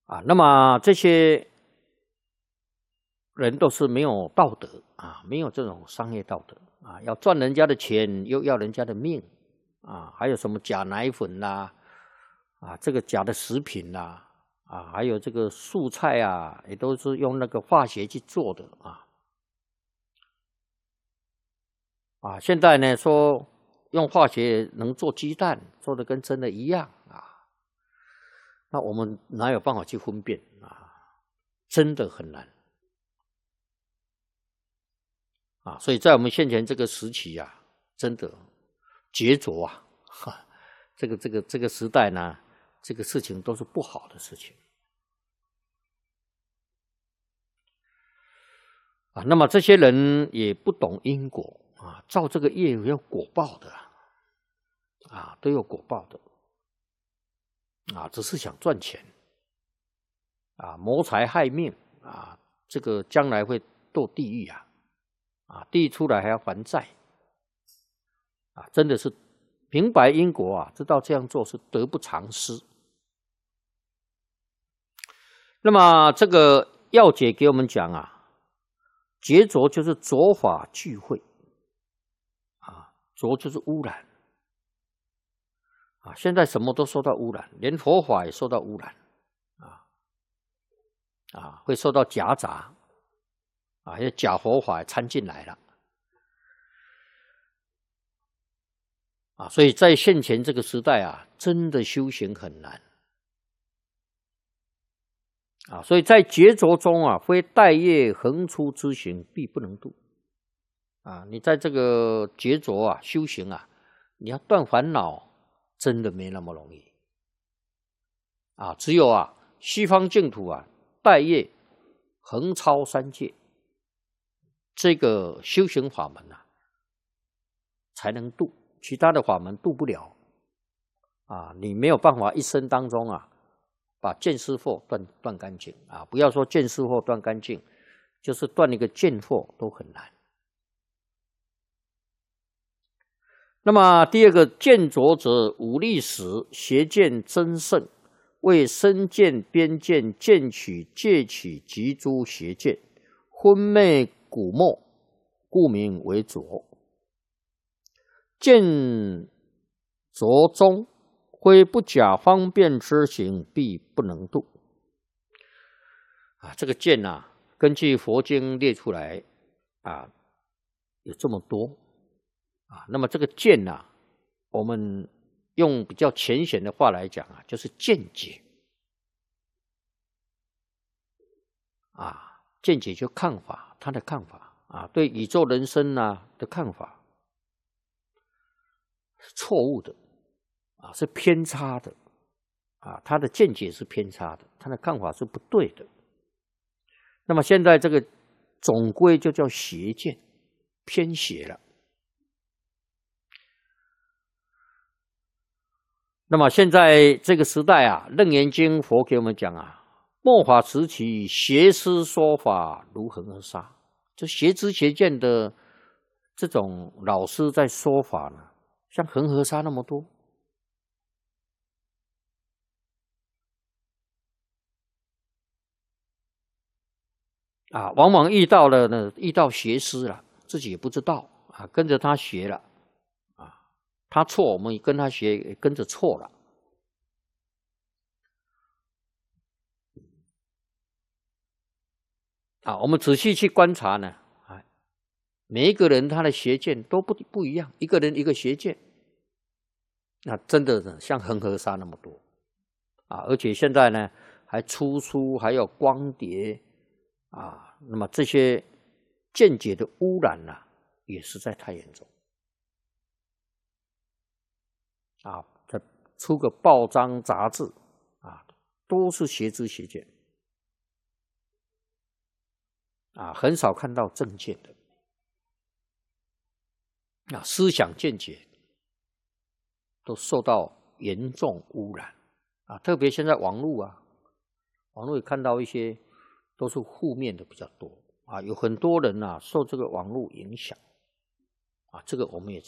那么这些人都是没有道德没有这种商业道德要赚人家的钱，又要人家的命还有什么假奶粉啦这个假的食品啦还有这个素菜也都是用那个化学去做的现在呢说用化学能做鸡蛋，做的跟真的一样那我们哪有办法去分辨真的很难所以在我们现前这个时期真的杰作这个时代呢，这个事情都是不好的事情那么这些人也不懂因果造这个业有果报的都有果报的只是想赚钱谋财害命这个将来会堕地狱地狱出来还要还债真的是明白因果知道这样做是得不偿失。那么这个要解给我们讲劫浊就是浊法聚会浊就是污染现在什么都受到污染，连佛法也受到污染会受到夹杂有假佛法也掺进来了所以在现前这个时代真的修行很难所以在劫浊中非待业横出之行必不能度你在这个劫浊修行你要断烦恼真的没那么容易只有西方净土待业横超三界这个修行法门才能度，其他的法门度不了你没有办法一生当中把见思惑断干净不要说见思惑断干净，就是断一个见惑都很难。那么第二个见浊者五力时邪见增盛，为身见边见见取戒取及诸邪见昏昧古没，故名为浊。见浊中非不假方便之行必不能度这个见根据佛经列出来有这么多那么这个见我们用比较浅显的话来讲就是见解见解就看法，他的看法对宇宙人生的看法是错误的是偏差的他的见解是偏差的，他的看法是不对的。那么现在这个总归就叫邪见，偏邪了。那么现在这个时代楞严经佛给我们讲末法时期邪师说法如恒河沙，就邪知邪见的这种老师在说法呢，像恒河沙那么多往往遇到邪师了，自己也不知道跟着他学了他错我们也跟他学，也跟着错了我们仔细去观察呢每一个人他的邪见都不一样，一个人一个邪见真的像恒河沙那么多而且现在呢还出书，还有光碟那么这些见解的污染也实在太严重再出个报章杂志都是邪知邪见很少看到正见的思想见解都受到严重污染特别现在网络也看到一些都是负面的比较多有很多人受这个网络影响这个我们也